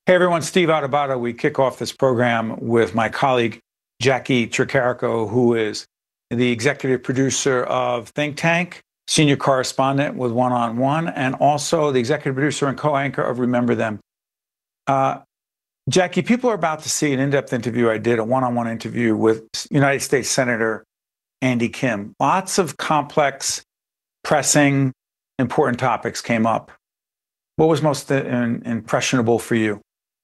Hey everyone, Steve Adubato. We kick off this program with my colleague, Jackie Tricarico, who is the executive producer of Think Tank, senior correspondent with One on One, and also the executive producer and co-anchor of Remember Them. Jackie, people are about to see an in-depth interview I did, a one-on-one interview with United States Senator Andy Kim. Lots of complex, pressing, important topics came up. What was most impressionable for you?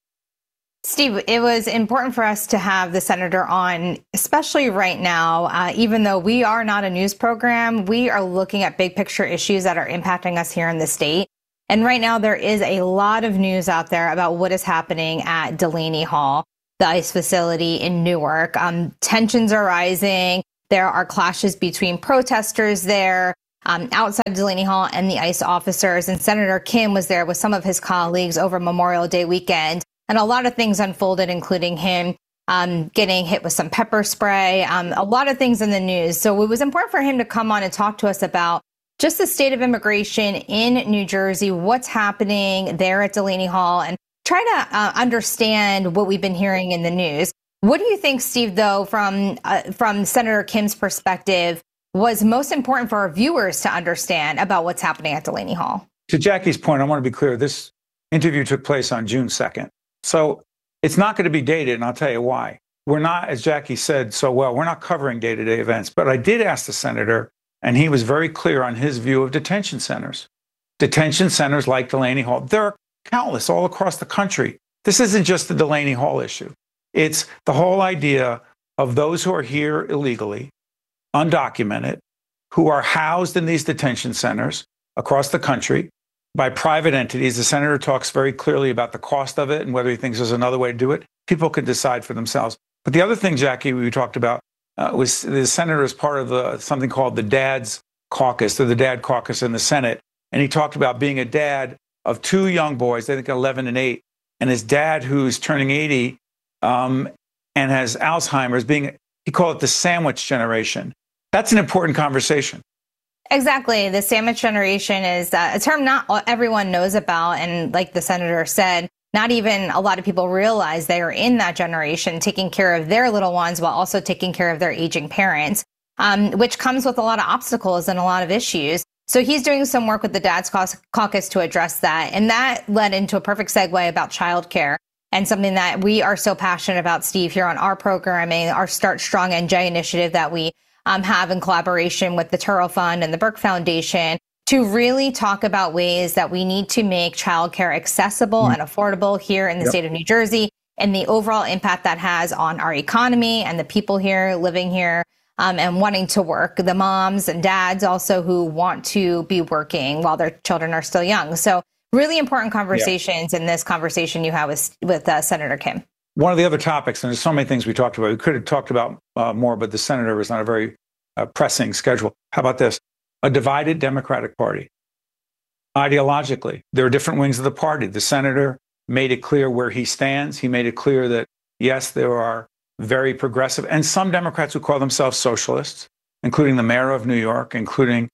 Steve, it was important for us to have the senator on, especially right now. Even though we are not a news program, we are looking at big picture issues that are impacting us here in the state. And right now, there is a lot of news out there about what is happening at Delaney Hall, the ICE facility in Newark. Tensions are rising. There are clashes between protesters there outside Delaney Hall and the ICE officers. And Senator Kim was there with some of his colleagues over Memorial Day weekend. And a lot of things unfolded, including him getting hit with some pepper spray, a lot of things in the news. So it was important for him to come on and talk to us about just the state of immigration in New Jersey, what's happening there at Delaney Hall, and try to understand what we've been hearing in the news. What do you think, Steve, though, from Senator Kim's perspective, was most important for our viewers to understand about what's happening at Delaney Hall? To Jackie's point, I want to be clear. This interview took place on June 2nd. So it's not going to be dated, and I'll tell you why. We're not, as Jackie said so well, we're not covering day-to-day events. But I did ask the senator, and he was very clear on his view of detention centers. Detention centers like Delaney Hall, there are countless all across the country. This isn't just the Delaney Hall issue. It's the whole idea of those who are here illegally, undocumented, who are housed in these detention centers across the country by private entities. The senator talks very clearly about the cost of it and whether he thinks there's another way to do it. People can decide for themselves. But the other thing, Jackie, we talked about was the senator is part of something called the Dad's Caucus, or the Dad Caucus in the Senate. And he talked about being a dad of two young boys, I think 11 and 8, and his dad, who's turning 80 and has Alzheimer's, he called it the sandwich generation. That's an important conversation. Exactly. The sandwich generation is a term not everyone knows about. And like the senator said, not even a lot of people realize they are in that generation, taking care of their little ones while also taking care of their aging parents, which comes with a lot of obstacles and a lot of issues. So he's doing some work with the Dad's Caucus to address that. And that led into a perfect segue about childcare, and something that we are so passionate about, Steve, here on our programming, our Start Strong NJ initiative that we have in collaboration with the Turrell Fund and the Burke Foundation, to really talk about ways that we need to make childcare accessible and affordable here in the state of New Jersey, and the overall impact that has on our economy and the people here living here and wanting to work, the moms and dads also who want to be working while their children are still young. So really important conversations in this conversation you have with Senator Kim. One of the other topics, and there's so many things we talked about, we could have talked about more, but the senator was not a very pressing schedule. How about this? A divided Democratic Party. Ideologically, there are different wings of the party. The senator made it clear where he stands. He made it clear that, yes, there are very progressive and some Democrats who call themselves socialists, including the mayor of New York, including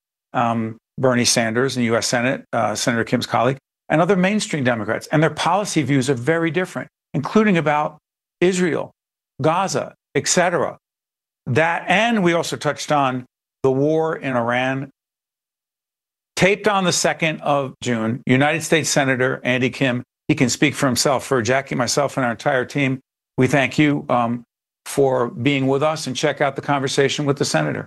Bernie Sanders in the U.S. Senate, Senator Kim's colleague, and other mainstream Democrats. And their policy views are very different, including about Israel, Gaza, etc. That, and we also touched on the war in Iran. Taped on the 2nd of June, United States Senator Andy Kim, he can speak for himself. For Jackie, myself, and our entire team, we thank you for being with us, and check out the conversation with the senator.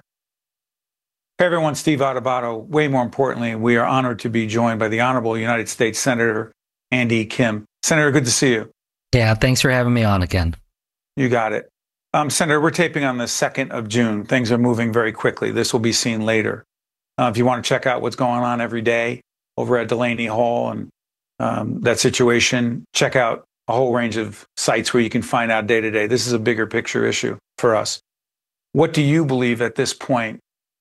Hey everyone, Steve Adubato. Way more importantly, we are honored to be joined by the Honorable United States Senator Andy Kim. Senator, good to see you. Yeah, thanks for having me on again. You got it. Senator, we're taping on the 2nd of June. Things are moving very quickly. This will be seen later. If you want to check out what's going on every day over at Delaney Hall and that situation, check out a whole range of sites where you can find out day to day. This is a bigger picture issue for us. What do you believe at this point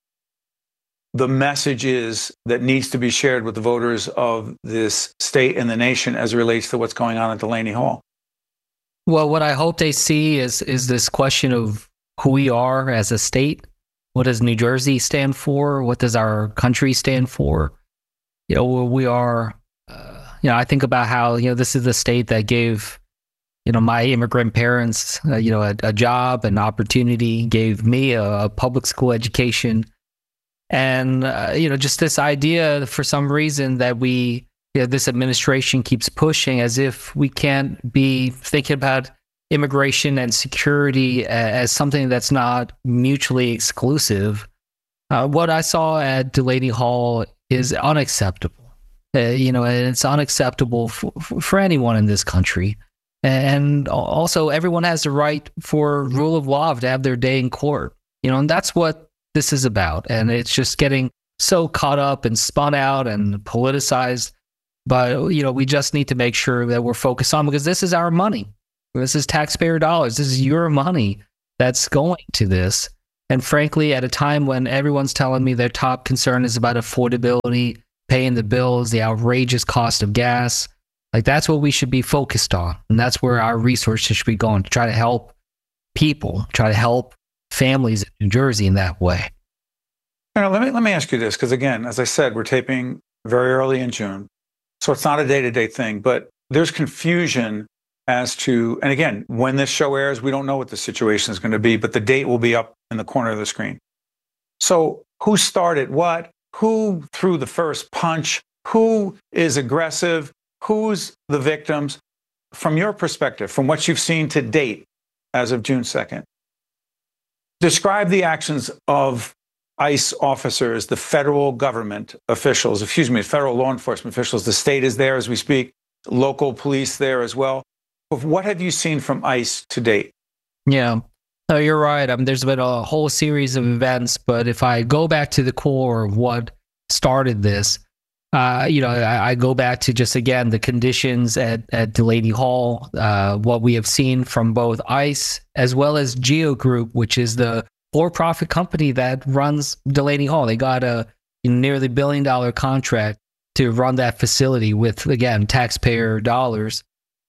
the message is that needs to be shared with the voters of this state and the nation as it relates to what's going on at Delaney Hall? Well, what I hope they see is this question of who we are as a state. What does New Jersey stand for? What does our country stand for? You know, we are I think about how, this is the state that gave, my immigrant parents, a job, an opportunity, gave me a public school education. And, just this idea for some reason that this administration keeps pushing as if we can't be thinking about immigration and security as something that's not mutually exclusive. What I saw at Delaney Hall is unacceptable. And it's unacceptable for anyone in this country. And also, everyone has the right for rule of law to have their day in court. And that's what this is about. And it's just getting so caught up and spun out and politicized. But, we just need to make sure that we're focused on, because this is our money. This is taxpayer dollars. This is your money that's going to this. And frankly, at a time when everyone's telling me their top concern is about affordability, paying the bills, the outrageous cost of gas, that's what we should be focused on. And that's where our resources should be going, to try to help people, try to help families in New Jersey in that way. Let me ask you this, because again, as I said, we're taping very early in June. So it's not a day-to-day thing, but there's confusion as to, and again, when this show airs, we don't know what the situation is going to be, but the date will be up in the corner of the screen. So who started what? Who threw the first punch? Who is aggressive? Who's the victims? From your perspective, from what you've seen to date as of June 2nd, describe the actions of ICE officers, the federal government officials, federal law enforcement officials. The state is there as we speak, local police there as well. What have you seen from ICE to date? Yeah, no, you're right. There's been a whole series of events, but if I go back to the core of what started this, I go back to just, again, the conditions at Delaney Hall, what we have seen from both ICE as well as Geo Group, which is the for-profit company that runs Delaney Hall. They got a nearly $1 billion contract to run that facility with, again, taxpayer dollars.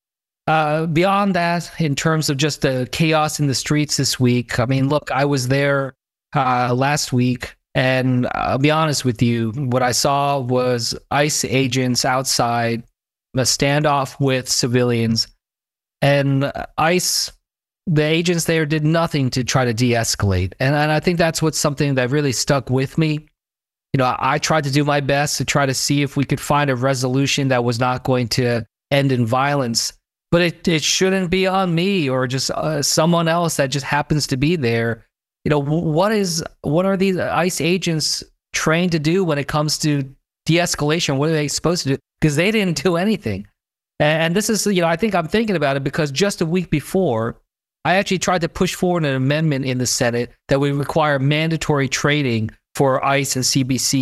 Beyond that, in terms of just the chaos in the streets this week, look, I was there last week, and I'll be honest with you, what I saw was ICE agents outside, a standoff with civilians, and ICE, the agents there, did nothing to try to de-escalate. And I think that's what's something that really stuck with me. I tried to do my best to try to see if we could find a resolution that was not going to end in violence. But it shouldn't be on me or just someone else that just happens to be there. What are these ICE agents trained to do when it comes to de-escalation? What are they supposed to do? Because they didn't do anything. And this is, I think I'm thinking about it because just a week before, I actually tried to push forward an amendment in the Senate that would require mandatory training for ICE and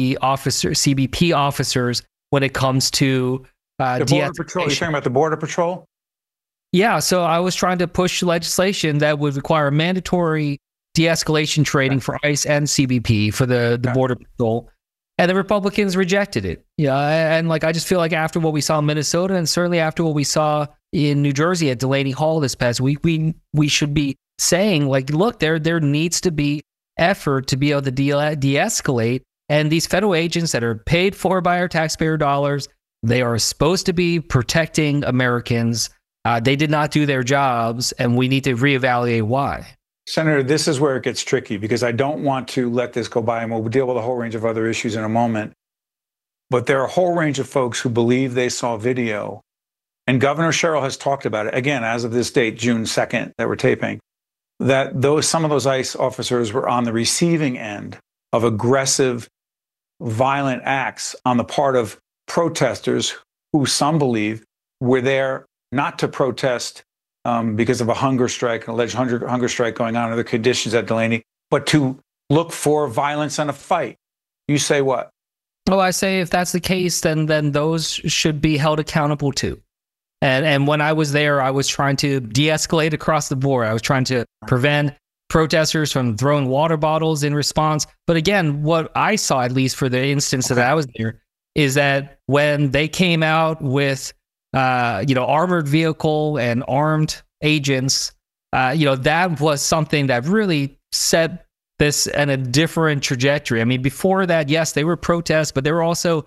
CBP officers when it comes to the Border Patrol. You're talking about the Border Patrol? Yeah, so I was trying to push legislation that would require mandatory de-escalation training for ICE and CBP for the Border Patrol, and the Republicans rejected it. And I just feel like after what we saw in Minnesota, and certainly after what we saw in New Jersey at Delaney Hall this past week, we should be saying, look, there needs to be effort to be able to de-escalate, and these federal agents that are paid for by our taxpayer dollars, they are supposed to be protecting Americans. They did not do their jobs, and we need to reevaluate why. Senator, this is where it gets tricky because I don't want to let this go by, and we'll deal with a whole range of other issues in a moment. But there are a whole range of folks who believe they saw video, and Governor Sherrill has talked about it, again, as of this date, June 2nd, that we're taping, that some of those ICE officers were on the receiving end of aggressive, violent acts on the part of protesters who some believe were there not to protest because of a hunger strike, an alleged hunger strike going on, or the conditions at Delaney, but to look for violence and a fight. You say what? Well, I say if that's the case, then those should be held accountable too. And when I was there, I was trying to de-escalate across the board. I was trying to prevent protesters from throwing water bottles in response. But again, what I saw, at least for the instance that I was there, is that when they came out with armored vehicle and armed agents, that was something that really set this in a different trajectory. Before that, yes, they were protests, but they were also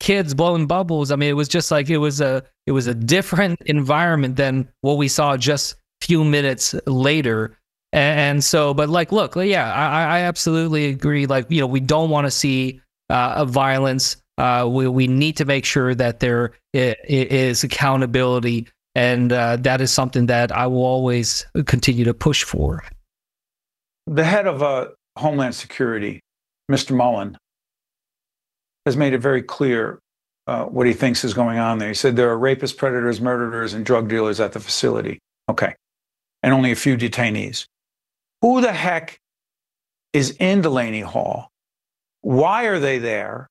kids blowing bubbles. I mean, it was just like it was a different environment than what we saw just a few minutes later. And so, but like, look, yeah, I absolutely agree. Like, you know, we don't want to see violence. We need to make sure that there is accountability, and that is something that I will always continue to push for. The head of Homeland Security, Mr. Mullen, has made it very clear what he thinks is going on there. He said there are rapists, predators, murderers, and drug dealers at the facility. Okay. And only a few detainees. Who the heck is in Delaney Hall? Why are they there?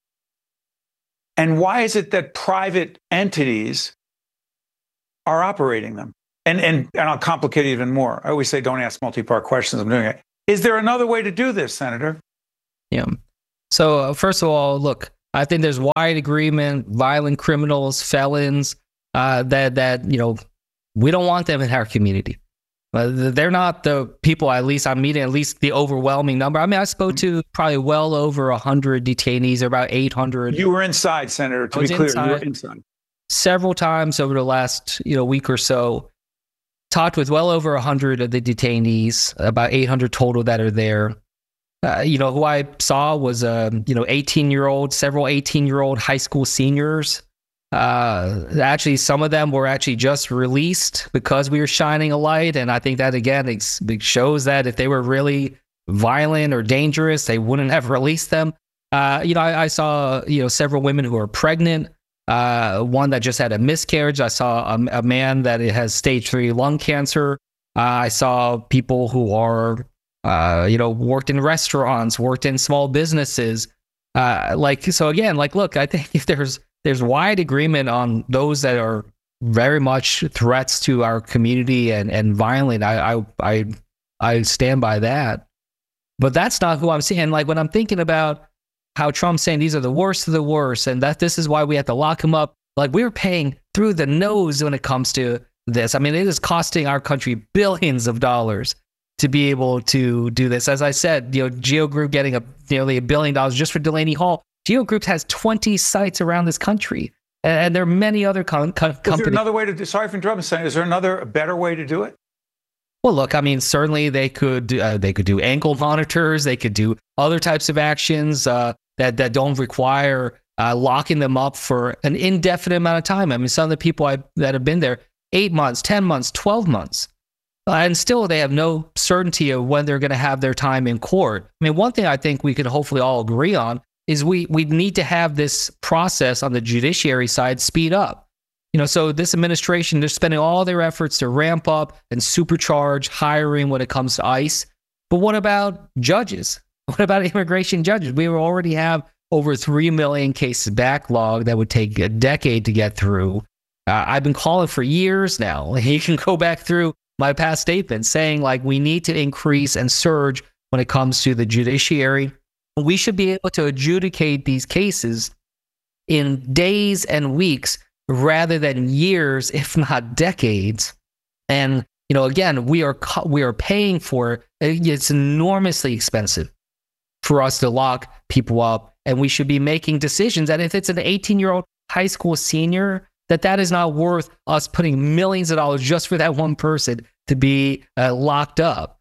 And why is it that private entities are operating them? And I'll complicate it even more. I always say, don't ask multi-part questions. I'm doing it. Is there another way to do this, Senator? Yeah. So first of all, look, I think there's wide agreement, violent criminals, felons, that you know, we don't want them in our community. They're not the people, at least I'm meeting, at least the overwhelming number. I mean, I spoke to probably well over 100 detainees, or about 800. You were inside, Senator, to be clear. You were inside. Several times over the last week or so. Talked with well over 100 of the detainees, about 800 total that are there. You know, who I saw was, 18-year-old, several 18-year-old high school seniors. Actually, some of them were actually just released because we were shining a light. And I think that, again, it shows that if they were really violent or dangerous, they wouldn't have released them. I saw, several women who are pregnant. One that just had a miscarriage. I saw a man that has stage 3 lung cancer. I saw people who are, worked in restaurants, worked in small businesses. So again, look, I think if there's wide agreement on those that are very much threats to our community and violent, I stand by that. But that's not who I'm seeing. Like, when I'm thinking about how Trump's saying these are the worst of the worst, and that this is why we have to lock them up. Like, we're paying through the nose when it comes to this. I mean, it is costing our country billions of dollars to be able to do this. As I said, Geo Group getting nearly $1 billion just for Delaney Hall. Geo Group has 20 sites around this country, and there are many other companies. Is there another way to do? Sorry for interrupting. Is there a better way to do it? Well, look, I mean, certainly they could do ankle monitors. They could do other types of actions that don't require locking them up for an indefinite amount of time. I mean, some of the people that have been there 8 months, 10 months, 12 months, and still they have no certainty of when they're going to have their time in court. I mean, one thing I think we could hopefully all agree on is we need to have this process on the judiciary side speed up. So this administration, they're spending all their efforts to ramp up and supercharge hiring when it comes to ICE. But what about judges? What about immigration judges? We already have over 3 million cases backlog that would take a decade to get through. I've been calling for years now. You can go back through my past statements saying, like, we need to increase and surge when it comes to the judiciary. We should be able to adjudicate these cases in days and weeks rather than years, if not decades. And, again, we are paying for it. It's enormously expensive for us to lock people up. And we should be making decisions that if it's an 18-year-old high school senior, that is not worth us putting millions of dollars just for that one person to be locked up.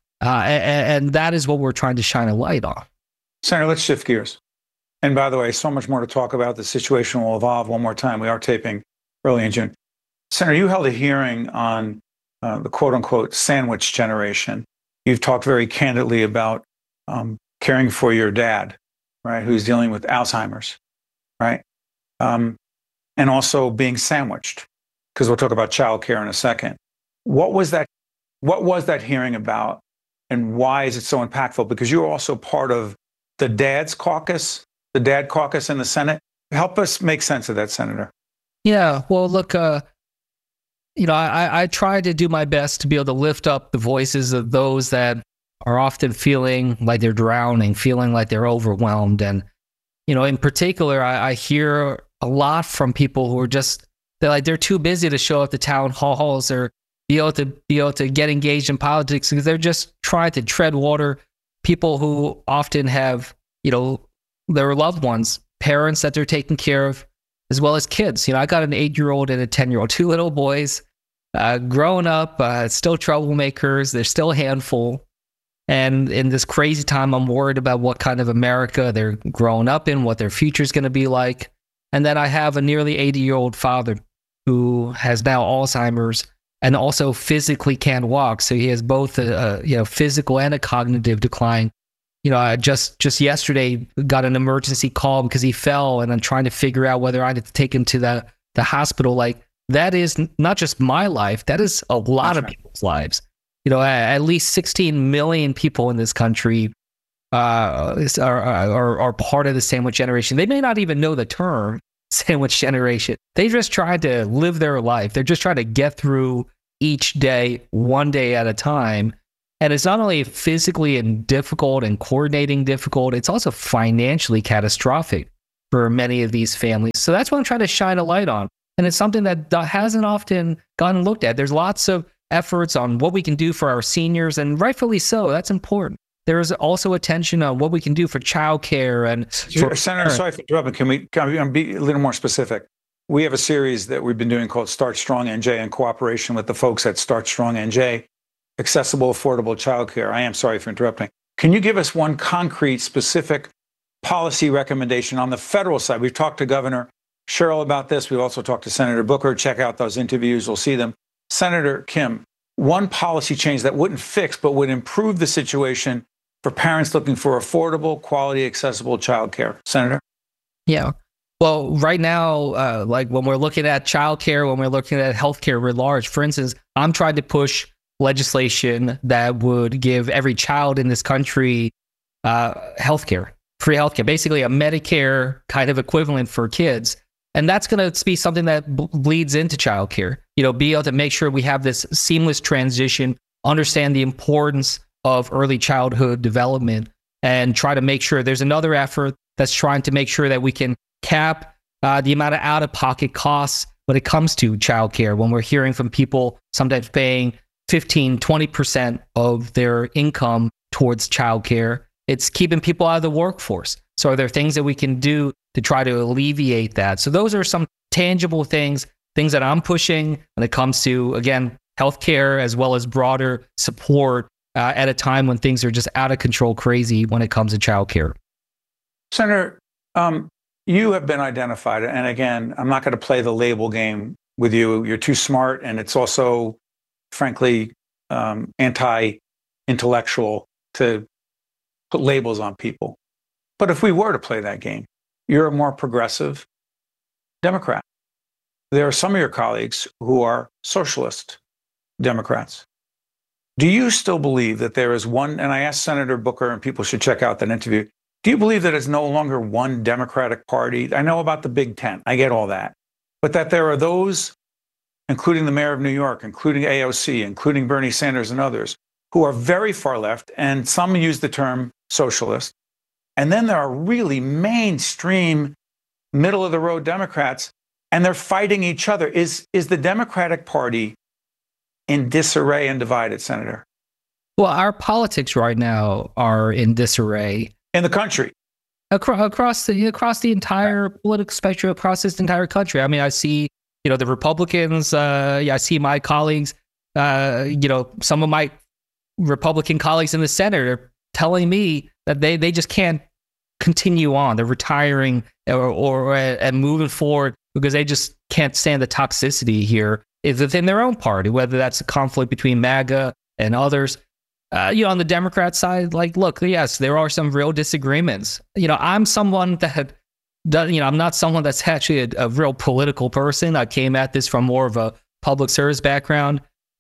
And that is what we're trying to shine a light on. Senator, let's shift gears. And by the way, so much more to talk about. The situation will evolve one more time. We are taping early in June. Senator, you held a hearing on the quote-unquote sandwich generation. You've talked very candidly about caring for your dad, right, who's dealing with Alzheimer's, right? And also being sandwiched, because we'll talk about childcare in a second. What was that hearing about, and why is it so impactful? Because you're also part of the Dad Caucus in the Senate. Help us make sense of that, Senator. Yeah, well, look, I try to do my best to be able to lift up the voices of those that are often feeling like they're drowning, feeling like they're overwhelmed. And, in particular, I hear a lot from people who are they're too busy to show up to town halls or be able to get engaged in politics because they're just trying to tread water. People who often have, their loved ones, parents that they're taking care of, as well as kids. I got an 8-year-old and a 10-year-old, two little boys, growing up, still troublemakers. They're still a handful. And in this crazy time, I'm worried about what kind of America they're growing up in, what their future is going to be like. And then I have a nearly 80-year-old father who has now Alzheimer's and also physically can't walk. So he has both a physical and a cognitive decline. I just yesterday got an emergency call because he fell, and I'm trying to figure out whether I had to take him to the hospital. Like, that is not just my life, that is a lot of people's lives. At least 16 million people in this country are part of the sandwich generation. They may not even know the term sandwich generation. They just try to live their life. They're just trying to get through each day, one day at a time. And it's not only physically and difficult and coordinating difficult, it's also financially catastrophic for many of these families. So that's what I'm trying to shine a light on. And it's something that hasn't often gotten looked at. There's lots of efforts on what we can do for our seniors, and rightfully so. That's important. There is also attention on what we can do for childcare and Senator, sorry for interrupting. Can we be a little more specific? We have a series that we've been doing called Start Strong NJ in cooperation with the folks at Start Strong NJ, accessible, affordable childcare. I am sorry for interrupting. Can you give us one concrete, specific policy recommendation on the federal side? We've talked to Governor Sherrill about this. We've also talked to Senator Booker. Check out those interviews. We'll see them. Senator Kim, one policy change that wouldn't fix but would improve the situation for parents looking for affordable, quality, accessible childcare. Senator? Yeah. Well, right now, like when we're looking at childcare, when we're looking at healthcare writ large, for instance, I'm trying to push legislation that would give every child in this country healthcare, free healthcare, basically a Medicare kind of equivalent for kids. And that's going to be something that bleeds into childcare. Be able to make sure we have this seamless transition, understand the importance of early childhood development, and try to make sure there's another effort that's trying to make sure that we can cap the amount of out-of-pocket costs when it comes to childcare. When we're hearing from people sometimes paying 15, 20% of their income towards childcare, it's keeping people out of the workforce. So are there things that we can do to try to alleviate that? So those are some tangible things that I'm pushing when it comes to, again, healthcare as well as broader support at a time when things are just out of control, crazy when it comes to childcare. Senator, you have been identified, and again, I'm not going to play the label game with you. You're too smart, and it's also, frankly, anti-intellectual to put labels on people. But if we were to play that game, you're a more progressive Democrat. There are some of your colleagues who are socialist Democrats. Do you still believe that there is one, and I asked Senator Booker, and people should check out that interview, do you believe that it's no longer one Democratic Party? I know about the Big Tent, I get all that, but that there are those, including the mayor of New York, including AOC, including Bernie Sanders and others, who are very far left, and some use the term socialist. And then there are really mainstream, middle-of-the-road Democrats, and they're fighting each other. Is the Democratic Party in disarray and divided, Senator? Well, our politics right now are in disarray. In the country? Across the entire political spectrum, across this entire country. I mean, I see, the Republicans, I see my colleagues, some of my Republican colleagues in the Senate are telling me that they just can't continue on. They're retiring and moving forward because they just can't stand the toxicity here within their own party, whether that's a conflict between MAGA and others. On the Democrat side, look, yes, there are some real disagreements. I'm someone that, I'm not someone that's actually a real political person. I came at this from more of a public service background.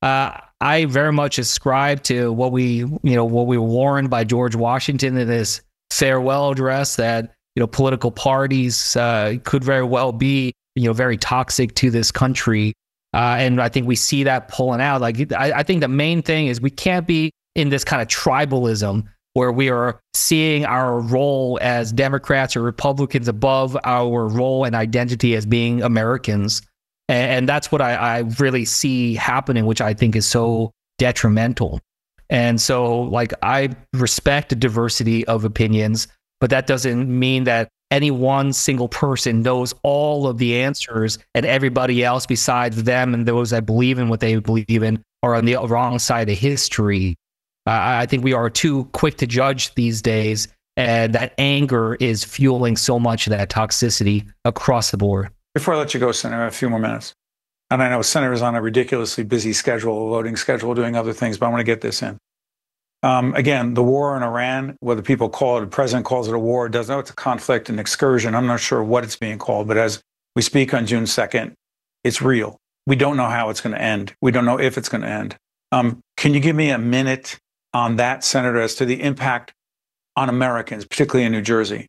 I very much ascribe to what we were warned by George Washington in this farewell address, that political parties could very well be very toxic to this country, and I think we see that pulling out. I think the main thing is we can't be in this kind of tribalism where we are seeing our role as Democrats or Republicans above our role and identity as being Americans. And that's what I really see happening, which I think is so detrimental. And so, I respect the diversity of opinions, but that doesn't mean that any one single person knows all of the answers and everybody else besides them and those that believe in what they believe in are on the wrong side of history. I think we are too quick to judge these days, and that anger is fueling so much of that toxicity across the board. Before I let you go, Senator, a few more minutes. And I know Senator's on a ridiculously busy schedule, voting schedule, doing other things, but I want to get this in. Again, the war in Iran, whether people call it, the president calls it a war, doesn't know it's a conflict, an excursion. I'm not sure what it's being called, but as we speak on June 2nd, it's real. We don't know how it's going to end. We don't know if it's going to end. Can you give me a minute on that, Senator, as to the impact on Americans, particularly in New Jersey?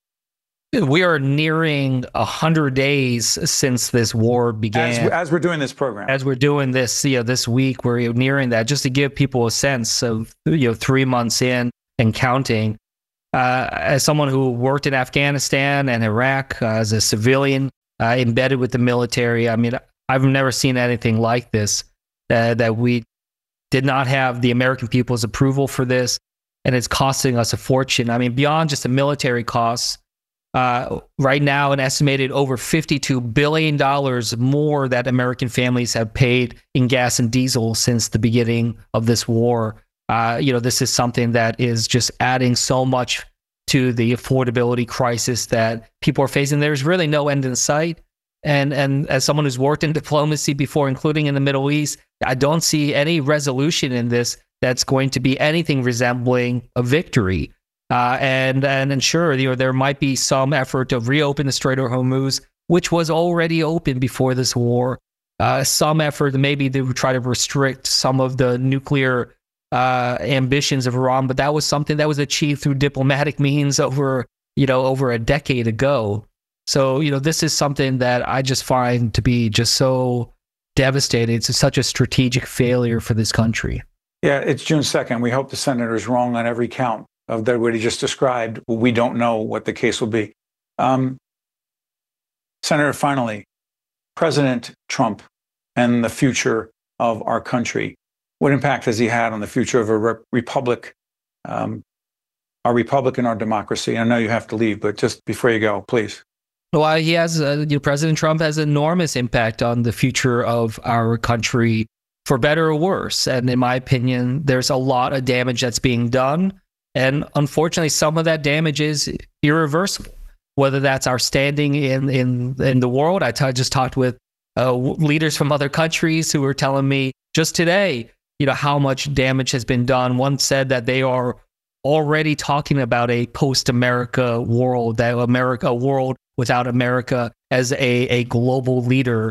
We are nearing 100 days since this war began. As we're doing this program. As we're doing this, this week, we're nearing that. Just to give people a sense of, 3 months in and counting. As someone who worked in Afghanistan and Iraq as a civilian, embedded with the military, I mean, I've never seen anything like this. That we did not have the American people's approval for this, and it's costing us a fortune. I mean, beyond just the military costs, right now, an estimated over $52 billion more that American families have paid in gas and diesel since the beginning of this war. This is something that is just adding so much to the affordability crisis that people are facing. There's really no end in sight. And as someone who's worked in diplomacy before, including in the Middle East, I don't see any resolution in this that's going to be anything resembling a victory. And sure, there might be some effort to reopen the Strait of Hormuz, which was already open before this war. Some effort maybe to try to restrict some of the nuclear ambitions of Iran, but that was something that was achieved through diplomatic means over a decade ago. So, this is something that I just find to be just so devastating. It's such a strategic failure for this country. Yeah, it's June 2nd. We hope the senator is wrong on every count of what he just described. We don't know what the case will be. Senator, finally, President Trump and the future of our country. What impact has he had on the future of a republic, our republic and our democracy? I know you have to leave, but just before you go, please. Well, he has, President Trump has enormous impact on the future of our country, for better or worse. And in my opinion, there's a lot of damage that's being done. And unfortunately, some of that damage is irreversible, whether that's our standing in the world. I just talked with leaders from other countries who were telling me just today, how much damage has been done. One said that they are already talking about a post-America world, a world without America as a global leader.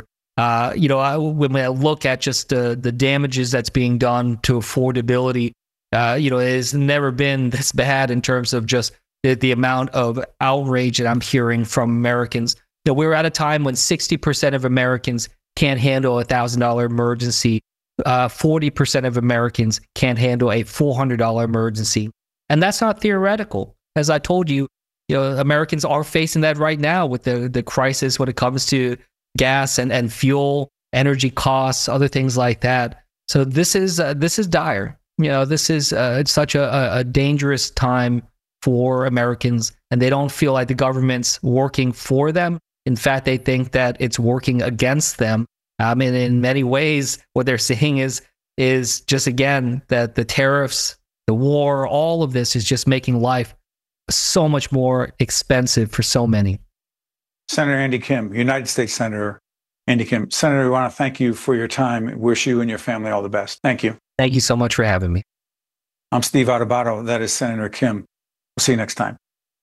When I look at just the damages that's being done to affordability, it has never been this bad in terms of just the amount of outrage that I'm hearing from Americans. We're at a time when 60% of Americans can't handle a $1,000 emergency. 40% of Americans can't handle a $400 emergency. And that's not theoretical. As I told you, Americans are facing that right now with the crisis when it comes to gas and fuel, energy costs, other things like that. So this is dire. This is it's such a dangerous time for Americans, and they don't feel like the government's working for them. In fact, they think that it's working against them. And in many ways, what they're seeing is just, again, that the tariffs, the war, all of this is just making life so much more expensive for so many. Senator Andy Kim, United States Senator Andy Kim. Senator, we want to thank you for your time. Wish you and your family all the best. Thank you. Thank you so much for having me. I'm Steve Adubato. That is Senator Kim. We'll see you next time.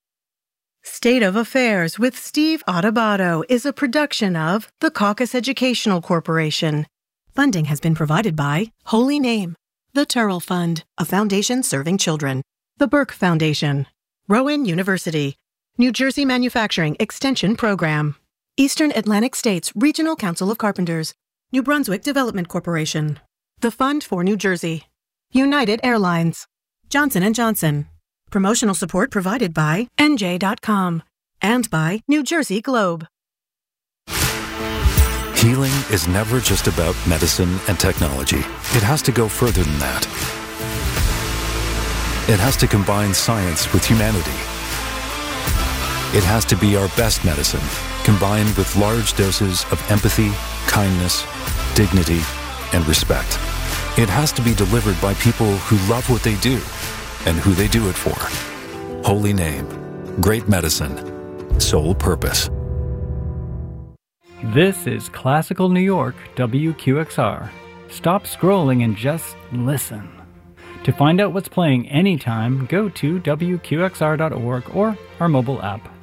State of Affairs with Steve Adubato is a production of the Caucus Educational Corporation. Funding has been provided by Holy Name, the Turrell Fund, a foundation serving children, the Burke Foundation, Rowan University, New Jersey Manufacturing Extension Program, Eastern Atlantic States Regional Council of Carpenters, New Brunswick Development Corporation, the Fund for New Jersey, United Airlines, Johnson & Johnson. Promotional support provided by NJ.com and by New Jersey Globe. Healing is never just about medicine and technology. It has to go further than that. It has to combine science with humanity. It has to be our best medicine, combined with large doses of empathy, kindness, dignity, and respect. It has to be delivered by people who love what they do and who they do it for. Holy Name. Great medicine. Sole purpose. This is Classical New York, WQXR. Stop scrolling and just listen. To find out what's playing anytime, go to WQXR.org or our mobile app.